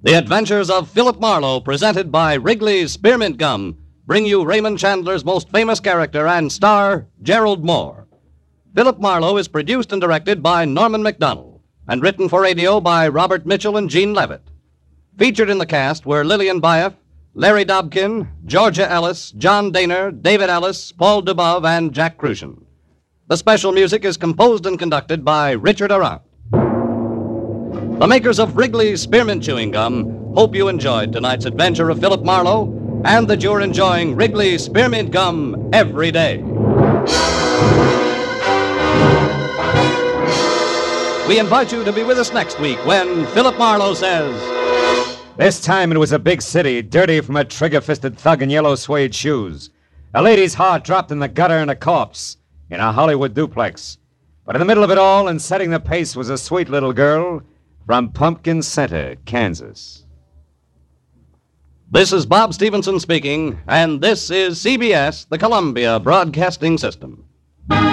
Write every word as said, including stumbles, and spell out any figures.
The Adventures of Philip Marlowe, presented by Wrigley's Spearmint Gum, bring you Raymond Chandler's most famous character and star, Gerald Moore. Philip Marlowe is produced and directed by Norman Macdonnell and written for radio by Robert Mitchell and Gene Levitt. Featured in the cast were Lillian Buyeff, Larry Dobkin, Georgia Ellis, John Daner, David Ellis, Paul Dubov, and Jack Crucian. The special music is composed and conducted by Richard Arant. The makers of Wrigley's Spearmint Chewing Gum hope you enjoyed tonight's adventure of Philip Marlowe and that you're enjoying Wrigley's Spearmint Gum every day. We invite you to be with us next week when Philip Marlowe says... This time it was a big city, dirty from a trigger-fisted thug in yellow suede shoes. A lady's heart dropped in the gutter and a corpse in a Hollywood duplex. But in the middle of it all and setting the pace was a sweet little girl from Pumpkin Center, Kansas. This is Bob Stevenson speaking, and this is C B S, the Columbia Broadcasting System.